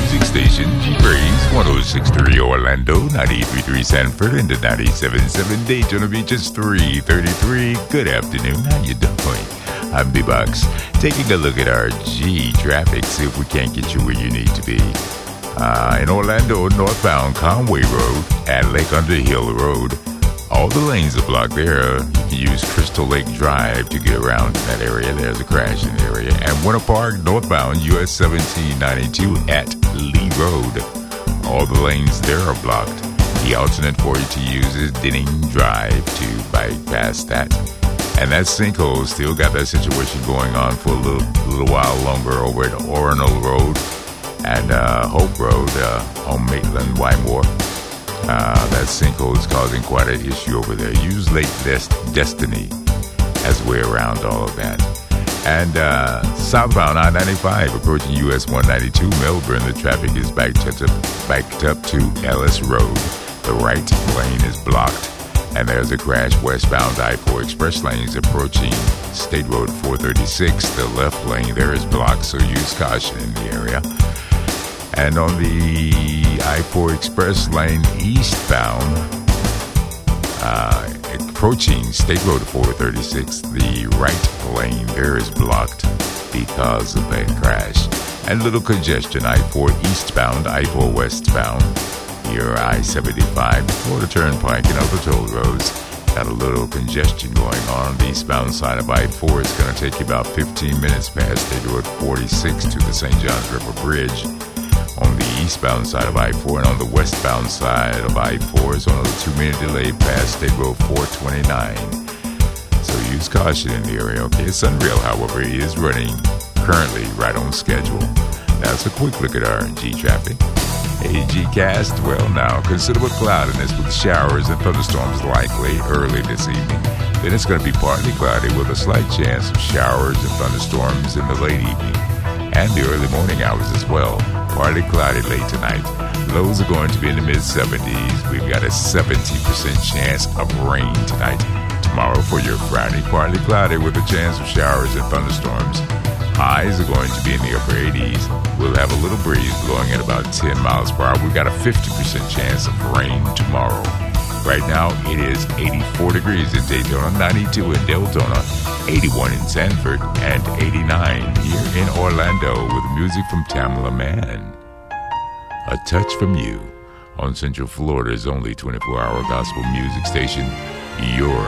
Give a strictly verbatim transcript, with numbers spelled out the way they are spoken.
music station, G-Praise, ten sixty-three Orlando, ninety-eight point three Sanford, and the ninety-seven point seven Daytona Beach. It's three thirty-three. Good afternoon. How you doing? I'm B-Box, taking a look at our G traffic, see if we can't get you where you need to be. Uh, in Orlando, northbound Conway Road at Lake Underhill Road, all the lanes are blocked there. You can use Crystal Lake Drive to get around in that area. There's a crash in the area. And Winter Park, northbound U S seventeen ninety-two at Lee Road. All the lanes there are blocked. The alternate for you to use is Denning Drive to bypass that. And that sinkhole still got that situation going on for a little, little while longer over at Orono Road and uh, Hope Road uh, on Maitland Wymore. Uh, that sinkhole is causing quite an issue over there. Use Lake Des- Destiny as a way around all of that. And uh, southbound I ninety-five approaching U S one ninety-two Melbourne, the traffic is backed up, backed up to Ellis Road. The right lane is blocked. And there's a crash westbound I four express lanes approaching State Road four thirty-six. The left lane there is blocked, so use caution in the area. And on the I four express lane eastbound, uh, approaching State Road four thirty-six, the right lane there is blocked because of that crash. And little congestion, I four eastbound, I four westbound, near I seventy-five, before the turnpike and other toll roads. Got a little congestion going on. The eastbound side of I four is going to take you about fifteen minutes past State Road forty-six to the Saint Johns River Bridge. On the eastbound side of I four, and on the westbound side of I four is on a two-minute delay past State Road four twenty-nine. So use caution in the area, okay? It's Unreal, however, it is running currently right on schedule. That's a quick look at R and G traffic. Hey, G-Cast, well now, considerable cloudiness with showers and thunderstorms likely early this evening. Then it's going to be partly cloudy with a slight chance of showers and thunderstorms in the late evening and the early morning hours as well. Partly cloudy late tonight. Lows are going to be in the mid seventies. We've got a seventy percent chance of rain tonight. Tomorrow for your Friday, partly cloudy with a chance of showers and thunderstorms. Highs are going to be in the upper eighties. We'll have a little breeze blowing at about ten miles per hour. We've got a fifty percent chance of rain tomorrow. Right now, it is eighty-four degrees in Daytona, ninety-two in Deltona, eighty-one in Sanford, and eighty-nine here in Orlando with music from Tamla Mann. A Touch From You on Central Florida's only twenty-four hour gospel music station, Your